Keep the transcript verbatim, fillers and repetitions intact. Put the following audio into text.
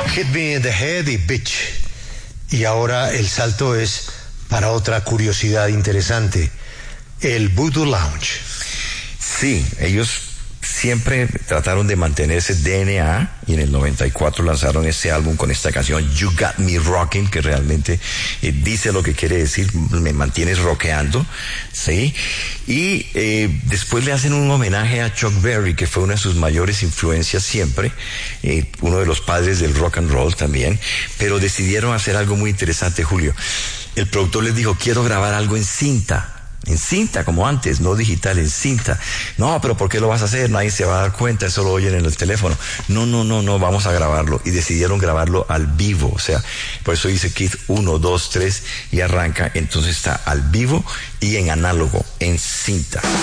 Hit Me in the Head y Bitch. Y ahora el salto es para otra curiosidad interesante, el Voodoo Lounge. Sí, ellos siempre trataron de mantener ese D N A y en el noventa y cuatro lanzaron este álbum con esta canción You Got Me Rockin', que realmente eh, dice lo que quiere decir, me mantienes rockeando, ¿sí? Y eh, después le hacen un homenaje a Chuck Berry, que fue una de sus mayores influencias siempre, eh, uno de los padres del rock and roll también, pero decidieron hacer algo muy interesante, Julio. El productor les dijo, quiero grabar algo en cinta, en cinta como antes, no digital, en cinta. No, pero ¿por qué lo vas a hacer? Nadie se va a dar cuenta, eso lo oyen en el teléfono. No, no, no, no, vamos a grabarlo. Y decidieron grabarlo al vivo, o sea, por eso dice Kid uno, dos, tres y arranca, entonces está al vivo y en análogo, en cinta.